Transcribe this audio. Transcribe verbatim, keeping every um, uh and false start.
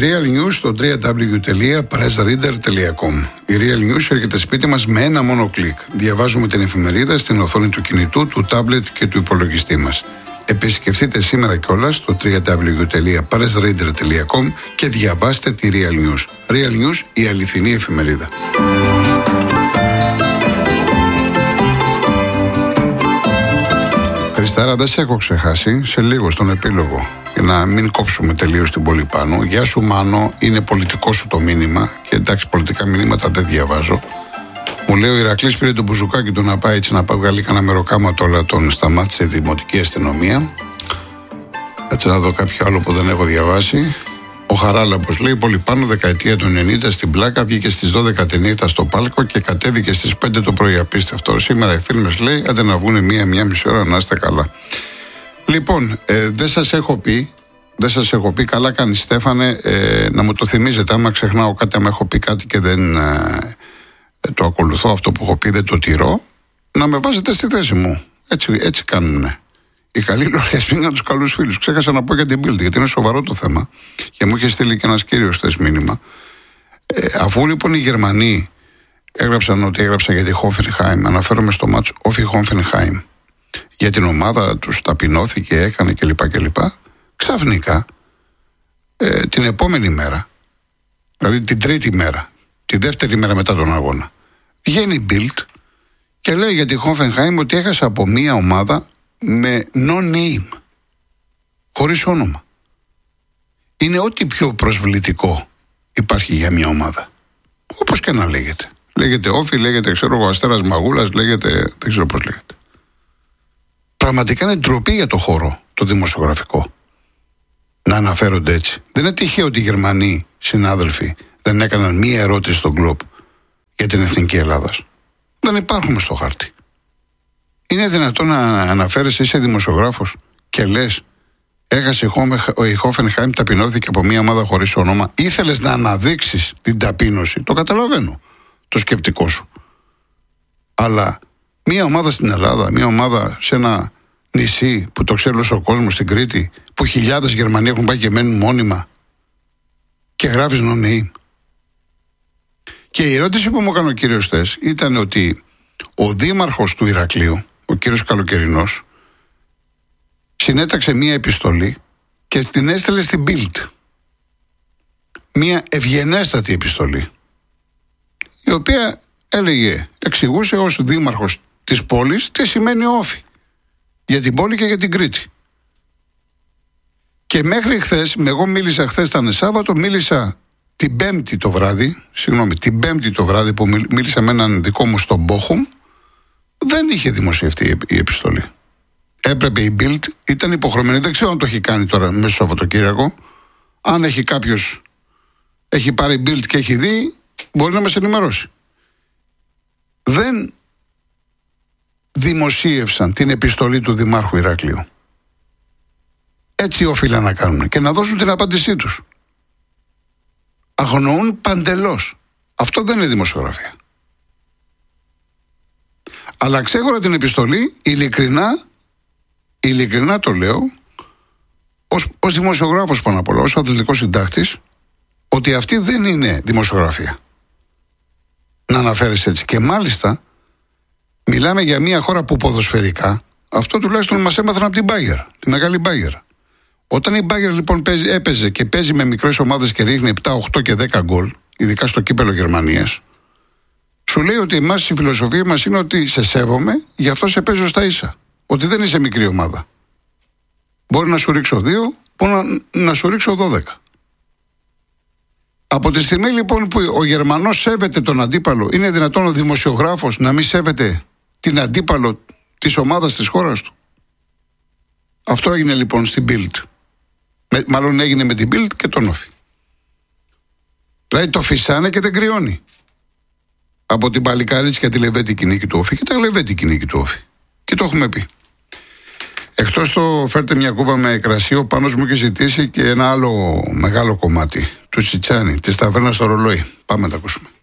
Real News στο double-u double-u double-u τελεία press reader τελεία com. Η Real News έρχεται σπίτι μας με ένα μόνο κλικ. Διαβάζουμε την εφημερίδα στην οθόνη του κινητού, του τάμπλετ και του υπολογιστή μας. Επισκεφτείτε σήμερα κιόλας το double-u double-u double-u τελεία press reader τελεία com και διαβάστε τη Real News. Real News, η αληθινή εφημερίδα. Χριστάρα, δεν σε έχω ξεχάσει. Σε λίγο στον επίλογο. Για να μην κόψουμε τελείως την πόλη πάνω. Γεια σου Μάνο, είναι πολιτικό σου το μήνυμα. Και εντάξει, πολιτικά μηνύματα δεν διαβάζω. Μου λέει ο Ηρακλής πήρε το μπουζουκάκι του να πάει έτσι να πάει βγάλει κανένα μεροκάματο, αλλά τον σταμάτησε η δημοτική αστυνομία. Κάτσε να δω κάποιο άλλο που δεν έχω διαβάσει. Ο Χαράλαμπος λέει: Πολύ πάνω, δεκαετία του ενενήντα στην Πλάκα, βγήκε στις δώδεκα τη νύχτα στο πάλκο και κατέβηκε στις πέντε το πρωί. Απίστευτο. Σήμερα οι φίλοι μας λέει: Άντε να βγουν μία-μία μισή ώρα να είστε καλά. Λοιπόν, ε, δεν σας έχω πει, δεν σας έχω πει, καλά κάνει Στέφανε, ε, να μου το θυμίζετε. Άμα ξεχνάω κάτι, άμα έχω πει κάτι και δεν ε, το ακολουθώ, αυτό που έχω πει δεν το τηρώ, να με βάζετε στη θέση μου. Έτσι, έτσι κάνουνε. Οι καλοί λογαριασμοί για τους καλούς φίλους. Ξέχασα να πω για την Bild, γιατί είναι σοβαρό το θέμα. Και μου είχε στείλει και ένας κύριος χθες μήνυμα. Ε, αφού λοιπόν οι Γερμανοί έγραψαν ότι έγραψαν για τη Hoffenheim, αναφέρομαι στο μάτς Όφι Hoffenheim, για την ομάδα τους ταπεινώθηκε, έκανε κλπ. κλπ. Ξαφνικά, ε, την επόμενη μέρα, δηλαδή την τρίτη μέρα, τη δεύτερη μέρα μετά τον αγώνα, βγαίνει η Bild και λέει για τη Hoffenheim ότι έχασε από μία ομάδα με no name, χωρίς όνομα. Είναι ό,τι πιο προσβλητικό υπάρχει για μια ομάδα, όπως και να λέγεται. Λέγεται Όφι, λέγεται ξέρω εγώ Αστέρας Μαγούλας, λέγεται δεν ξέρω πώς λέγεται. Πραγματικά είναι ντροπή για το χώρο το δημοσιογραφικό να αναφέρονται έτσι. Δεν είναι τυχαίο ότι οι Γερμανοί συνάδελφοι δεν έκαναν μία ερώτηση στον Globe για την Εθνική Ελλάδας. Δεν υπάρχουμε στο χάρτη. Είναι δυνατόν να αναφέρεσαι, είσαι δημοσιογράφος και λες έχασε η Hoffenheim, ταπεινώθηκε από μια ομάδα χωρίς όνομα. Ήθελες να αναδείξεις την ταπείνωση. Το καταλαβαίνω το σκεπτικό σου. Αλλά μια ομάδα στην Ελλάδα, μια ομάδα σε ένα νησί που το ξέρει ο κόσμος, στην Κρήτη, που χιλιάδες Γερμανοί έχουν πάει και μένουν μόνιμα και γράφεις no name. Και η ερώτηση που μου έκανε ο κύριος χθες ήταν ότι ο δήμαρχος του Ηρακλείου, ο κύριος Καλοκαιρινός, συνέταξε μία επιστολή και την έστειλε στην Bild. Μία ευγενέστατη επιστολή, η οποία έλεγε, εξηγούσε ως δήμαρχος της πόλης τι σημαίνει Όφι για την πόλη και για την Κρήτη. Και μέχρι χθες, εγώ μίλησα χθες, ήταν Σάββατο, μίλησα την Πέμπτη το βράδυ, συγγνώμη, την Πέμπτη το βράδυ που μίλησα με έναν δικό μου στον Μπόχουμ, δεν είχε δημοσιευτεί η επιστολή. Έπρεπε η Bild, ήταν υποχρεωμένη, δεν ξέρω αν το έχει κάνει τώρα μέσα στο Σαββατοκύριακο. Αν έχει κάποιος, έχει πάρει Bild και έχει δει, μπορεί να μας ενημερώσει. Δεν δημοσίευσαν την επιστολή του Δημάρχου Ηρακλείου. Έτσι οφείλαν να κάνουν και να δώσουν την απάντησή τους. Αγνοούν παντελώς. Αυτό δεν είναι δημοσιογραφία. Αλλά ξέχωρα την επιστολή, ειλικρινά, ειλικρινά το λέω, ως, ως δημοσιογράφος πάνω απ' όλα, ως αθλητικός συντάκτης, ότι αυτή δεν είναι δημοσιογραφία. Να αναφέρεις έτσι. Και μάλιστα, μιλάμε για μια χώρα που ποδοσφαιρικά, αυτό τουλάχιστον μας έμαθαν από την Bayer, τη μεγάλη Bayer. Όταν η Bayer λοιπόν παίζει, έπαιζε και παίζει με μικρές ομάδες και ρίχνει επτά, οκτώ και δέκα γκολ, ειδικά στο κύπελο Γερμανίας, σου λέει ότι εμάς η φιλοσοφία μας είναι ότι σε σέβομαι, γι' αυτό σε παίζω στα ίσα. Ότι δεν είσαι μικρή ομάδα. Μπορεί να σου ρίξω δύο, μπορεί να, να σου ρίξω δώδεκα. Από τη στιγμή λοιπόν που ο Γερμανός σέβεται τον αντίπαλο, είναι δυνατόν ο δημοσιογράφος να μην σέβεται την αντίπαλο της ομάδας της χώρας του? Αυτό έγινε λοιπόν στην Bild. Με, μάλλον έγινε με την Bild και τον Όφι. Δηλαδή το φυσάνε και δεν κρυώνει. Από την παλικάριτσια τη λεβέντικη νίκη του Όφι και τα λεβέντικη νίκη του Όφι. Και το έχουμε πει. Εκτός το φέρτε μια κούπα με κρασί, ο Πάνος μου έχει ζητήσει και ένα άλλο μεγάλο κομμάτι του Τσιτσάνι, της ταβέρνας στο Ρολόι. Πάμε να τα ακούσουμε.